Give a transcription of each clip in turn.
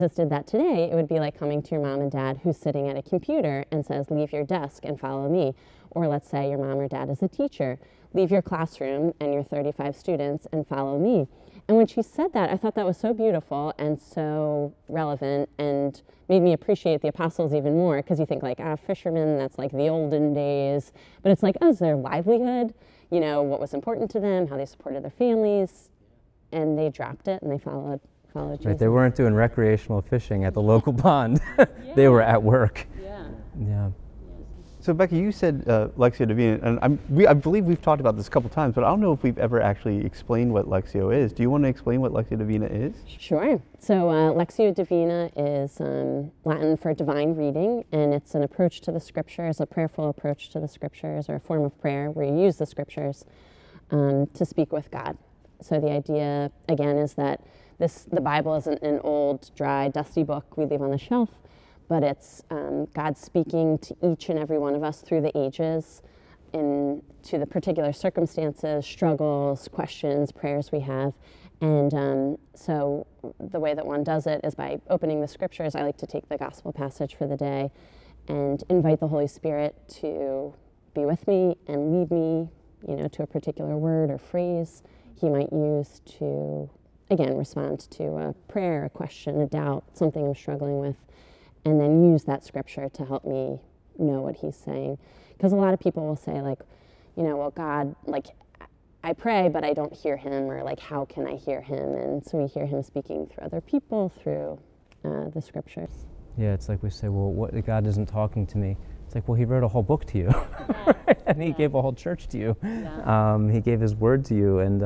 did that today, it would be like coming to your mom and dad who's sitting at a computer and says, leave your desk and follow me. Or let's say your mom or dad is a teacher, leave your classroom and your 35 students and follow me. And when she said that, I thought that was so beautiful and so relevant and made me appreciate the apostles even more, because you think like, fishermen, that's like the olden days. But it's like, oh, it's their livelihood, you know, what was important to them, how they supported their families. And they dropped it and they followed Jesus. Right, they weren't doing recreational fishing at the local pond. They were at work. Yeah. So Becky, you said Lectio Divina, and I believe we've talked about this a couple times, but I don't know if we've ever actually explained what Lectio is. Do you want to explain what Lectio Divina is? Sure. So Lectio Divina is Latin for divine reading, and it's an approach to the scriptures, a prayerful approach to the scriptures, or a form of prayer where you use the scriptures to speak with God. So the idea, again, is that the Bible isn't an old, dry, dusty book we leave on the shelf, but it's God speaking to each and every one of us through the ages to the particular circumstances, struggles, questions, prayers we have. And so the way that one does it is by opening the scriptures. I like to take the gospel passage for the day and invite the Holy Spirit to be with me and lead me, you know, to a particular word or phrase he might use to, again, respond to a prayer, a question, a doubt, something I'm struggling with, and then use that scripture to help me know what he's saying. Because a lot of people will say, like, you know, well, God, like, I pray, but I don't hear him, or like, how can I hear him? And so we hear him speaking through other people, through the scriptures. Yeah, it's like we say, well, what, God isn't talking to me. It's like, well, he wrote a whole book to you, and he gave a whole church to you. He gave his word to you, and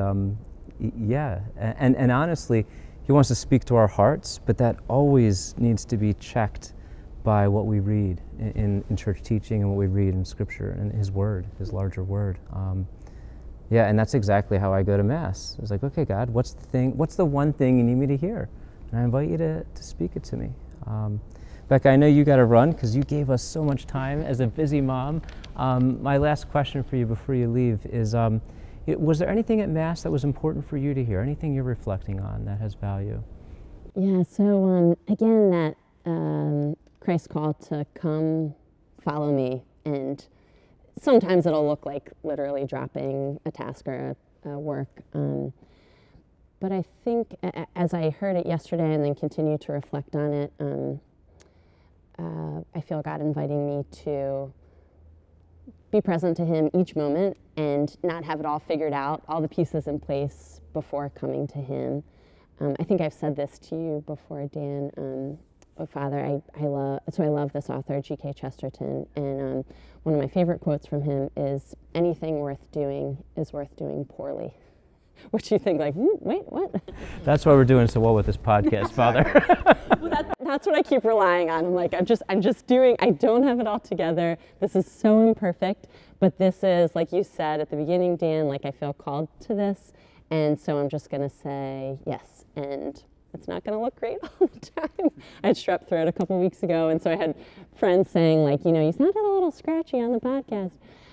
and honestly, he wants to speak to our hearts, but that always needs to be checked by what we read in church teaching and what we read in Scripture and his word, his larger word. And that's exactly how I go to Mass. It's like, okay, God, what's the one thing you need me to hear? And I invite you to speak it to me. Becca, I know you got to run because you gave us so much time as a busy mom. My last question for you before you leave is, was there anything at Mass that was important for you to hear? Anything you're reflecting on that has value? Yeah, so again, that Christ's call to come, follow me, and sometimes it'll look like literally dropping a task or a work. But I think as I heard it yesterday and then continue to reflect on it, I feel God inviting me to be present to him each moment and not have it all figured out, all the pieces in place before coming to him. I think I've said this to you before, Dan. Father, I love this author, G.K. Chesterton, and one of my favorite quotes from him is, anything worth doing is worth doing poorly. Which you think like, wait, what? That's why we're doing so well with this podcast, Father. Well, that's what I keep relying on. I'm like, I don't have it all together. This is so imperfect, but this is, like you said at the beginning, Dan, like I feel called to this. And so I'm just going to say yes. And it's not going to look great all the time. I had strep throat a couple weeks ago, and so I had friends saying, like, you know, you sounded a little scratchy on the podcast.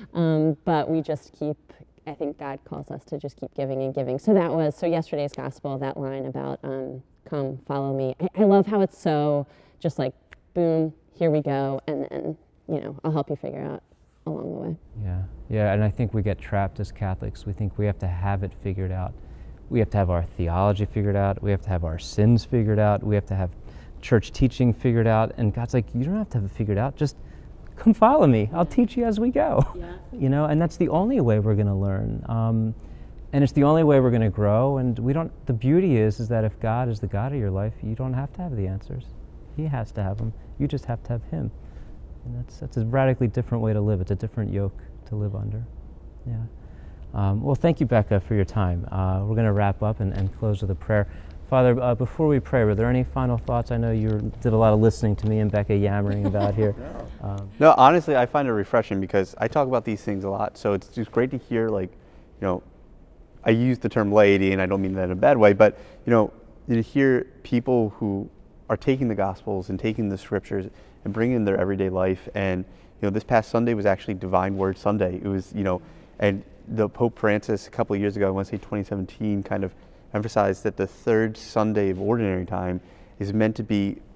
But we just keep, I think God calls us to just keep giving and giving. So yesterday's gospel, that line about come, follow me. I love how it's so just like, boom, here we go. And then, you know, I'll help you figure out along the way. Yeah, and I think we get trapped as Catholics. We think we have to have it figured out. We have to have our theology figured out. We have to have our sins figured out. We have to have church teaching figured out. And God's like, you don't have to have it figured out. Just come follow me. I'll teach you as we go. Yeah. You know, and that's the only way we're going to learn. And it's the only way we're going to grow. And the beauty is that if God is the God of your life, you don't have to have the answers. He has to have them. You just have to have him. And that's a radically different way to live. It's a different yoke to live under. Yeah. Well, thank you, Becca, for your time. We're going to wrap up and close with a prayer. Father, before we pray, were there any final thoughts? I know you did a lot of listening to me and Becca yammering about here. No, honestly, I find it refreshing because I talk about these things a lot. So it's just great to hear, like, you know, I use the term laity, and I don't mean that in a bad way, but, you know, to hear people who are taking the Gospels and taking the Scriptures and bringing in their everyday life. And, you know, this past Sunday was actually Divine Word Sunday. It was, you know, and the Pope Francis a couple of years ago, I want to say 2017, kind of emphasized that the third Sunday of Ordinary Time is meant to be